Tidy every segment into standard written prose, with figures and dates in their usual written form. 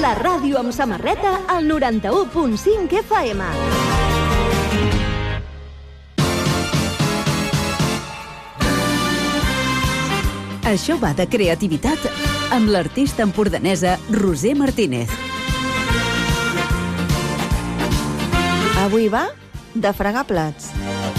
La ràdio amb samarreta al 91.5 FM. Això va de creativitat amb l'artista empordanesa Roser Martínez. Avui va de fregar plats.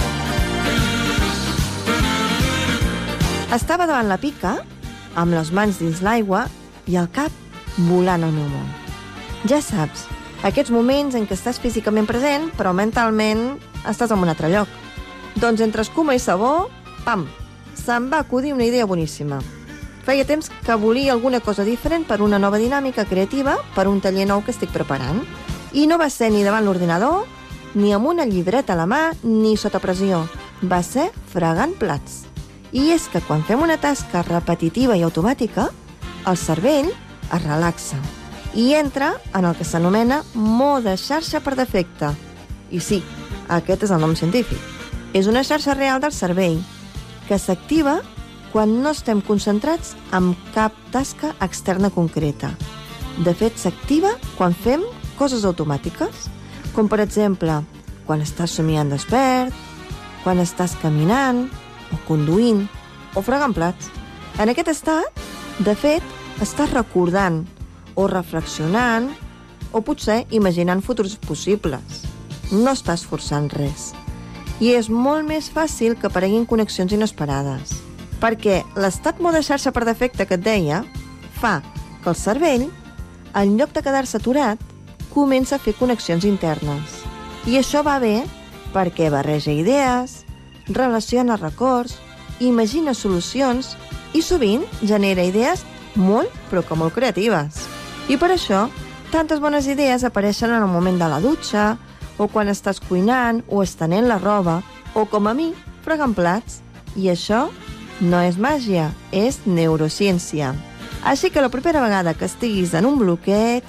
Estava davant la pica, amb les mans dins l'aigua i el cap volant al meu món. Ja saps, aquests moments en què estàs físicament present, però mentalment estàs en un altre lloc. Doncs entre escuma i sabó, pam, se'm va acudir una idea boníssima. Feia temps que volia alguna cosa diferent per una nova dinàmica creativa per un taller nou que estic preparant. I no va ser ni davant l'ordinador, ni amb una llibreta a la mà, ni sota pressió. Va ser fregant plats. I és que quan fem una tasca repetitiva i automàtica, el cervell es relaxa i entra en el que s'anomena mode xarxa per defecte. I sí, aquest és el nom científic. És una xarxa real del cervell que s'activa quan no estem concentrats en cap tasca externa concreta. De fet, s'activa quan fem coses automàtiques, com per exemple, quan estàs somiant despert, quan estàs caminant, o conduint, o fregant plats. En aquest estat, de fet, estàs recordant, o reflexionant, o potser imaginant futurs possibles. No estàs forçant res. I és molt més fàcil que apareguin connexions inesperades. Perquè l'estat mode xarxa per defecte que et deia fa que el cervell, en lloc de quedar-se aturat, comença a fer connexions internes. I això va bé perquè barreja idees, relaciona records, imagina solucions i sovint genera idees molt, però que molt creatives. I per això, tantes bones idees apareixen en el moment de la dutxa, o quan estàs cuinant, o estenent la roba, o com a mi, fregant plats. I això no és màgia, és neurociència. Així que la propera vegada que estiguis en un bloqueig,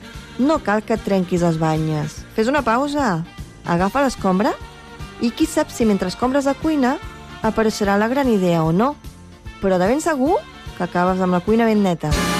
no cal que et trenquis les banyes. Fes una pausa, agafa l'escombra i qui sap si mentre escombres la cuina apareixerà la gran idea o no. Però de ben segur que acabes amb la cuina ben neta.